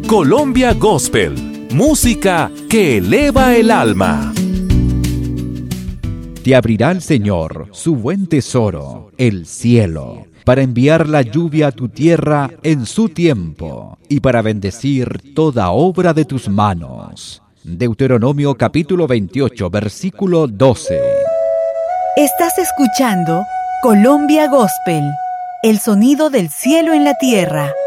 Colombia Gospel, música que eleva el alma. Te abrirá el Señor su buen tesoro, el cielo, para enviar la lluvia a tu tierra en su tiempo y para bendecir toda obra de tus manos. Deuteronomio capítulo 28, versículo 12. Estás escuchando Colombia Gospel, el sonido del cielo en la tierra.